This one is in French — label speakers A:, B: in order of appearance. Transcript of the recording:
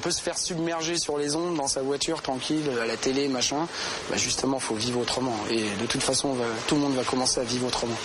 A: peut se faire submerger sur les ondes dans sa voiture, tranquille, à la télé, machin. Bah justement, faut vivre autrement. Et de toute façon, tout le monde va commencer à vivre autrement.